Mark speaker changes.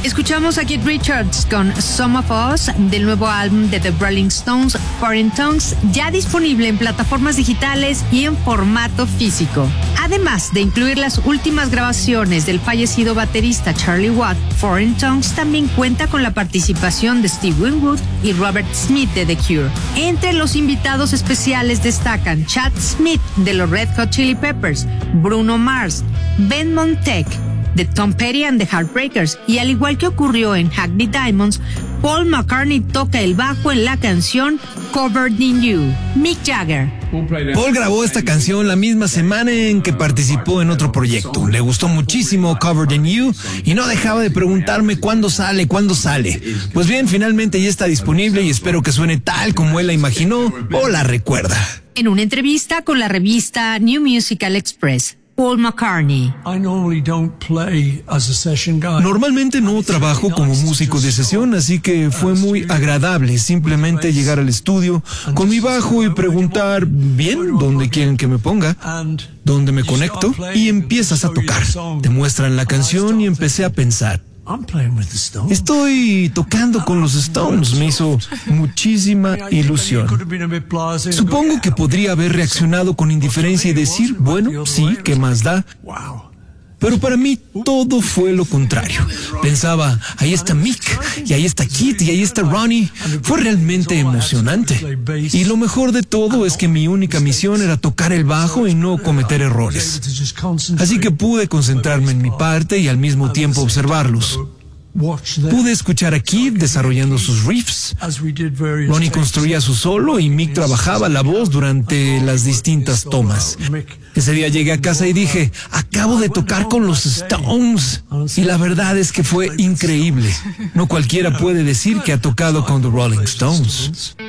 Speaker 1: Escuchamos a Keith Richards con Some of Us del nuevo álbum de The Rolling Stones, Foreign Tongues, ya disponible en plataformas digitales y en formato físico. Además de incluir las últimas grabaciones del fallecido baterista Charlie Watt, Foreign Tongues también cuenta con la participación de Steve Winwood y Robert Smith de The Cure. Entre los invitados especiales destacan Chad Smith de los Red Hot Chili Peppers, Bruno Mars, Ben Montek de Tom Petty and the Heartbreakers, y al igual que ocurrió en Hackney Diamonds, Paul McCartney toca el bajo en la canción Covered in You. Mick Jagger.
Speaker 2: Paul grabó esta canción la misma semana en que participó en otro proyecto. Le gustó muchísimo Covered in You y no dejaba de preguntarme cuándo sale. Pues bien, finalmente ya está disponible y espero que suene tal como él la imaginó o la recuerda.
Speaker 1: En una entrevista con la revista New Musical Express, Paul McCartney.
Speaker 2: Normalmente no trabajo como músico de sesión, así que fue muy agradable simplemente llegar al estudio con mi bajo y preguntar, bien, ¿dónde quieren que me ponga? ¿Dónde me conecto? Y empiezas a tocar. Te muestran la canción y empecé a pensar, estoy tocando con los Stones. Me hizo muchísima ilusión. Supongo que podría haber reaccionado con indiferencia y decir, bueno, sí, ¿qué más da? Pero para mí todo fue lo contrario. Pensaba, ahí está Mick, y ahí está Keith, y ahí está Ronnie. Fue realmente emocionante. Y lo mejor de todo es que mi única misión era tocar el bajo y no cometer errores. Así que pude concentrarme en mi parte y al mismo tiempo observarlos. Pude escuchar a Keith desarrollando sus riffs. Ronnie construía su solo y Mick trabajaba la voz durante las distintas tomas. Ese día llegué a casa y dije, acabo de tocar con los Stones. Y la verdad es que fue increíble. No cualquiera puede decir que ha tocado con The Rolling Stones.